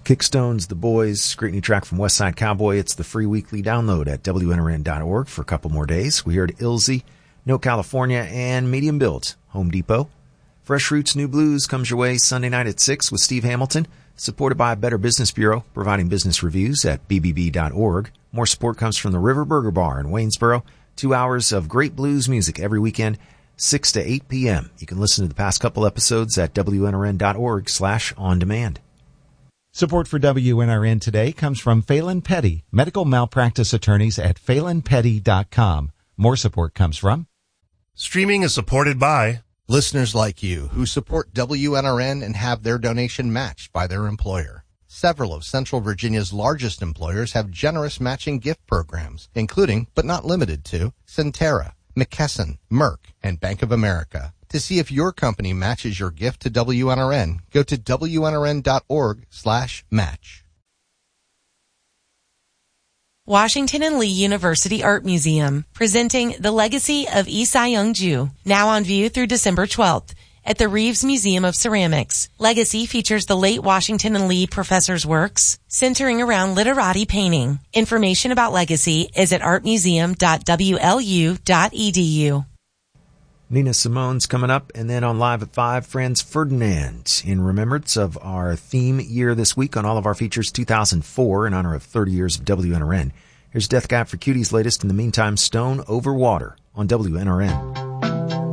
Kickstones, The Boys, great new track from West Side Cowboy. It's the free weekly download at WNRN.org for a couple more days. We heard Ilzy, No California, and Medium Build, Home Depot. Fresh Roots New Blues comes your way Sunday night at 6 with Steve Hamilton, supported by Better Business Bureau, providing business reviews at bbb.org. More support comes from the River Burger Bar in Waynesboro. 2 hours of great blues music every weekend, 6 to 8 p.m. You can listen to the past couple episodes at WNRN.org/on-demand. Support for WNRN today comes from Phelan Petty, medical malpractice attorneys at phelanpetty.com. More support comes from Streaming is supported by listeners like you who support WNRN and have their donation matched by their employer. Several of Central Virginia's largest employers have generous matching gift programs, including, but not limited to, Centera, McKesson, Merck, and Bank of America. To see if your company matches your gift to WNRN, go to WNRN.org/match. Washington and Lee University Art Museum, presenting The Legacy of Isai Young-ju, now on view through December 12th at the Reeves Museum of Ceramics. Legacy features the late Washington and Lee professor's works, centering around literati painting. Information about Legacy is at artmuseum.wlu.edu. Nina Simone's coming up, and then on Live at 5, Franz Ferdinand, in remembrance of our theme year this week on all of our features 2004 in honor of 30 years of WNRN. Here's Death Cab for Cutie's latest. In the meantime, Stone Over Water on WNRN.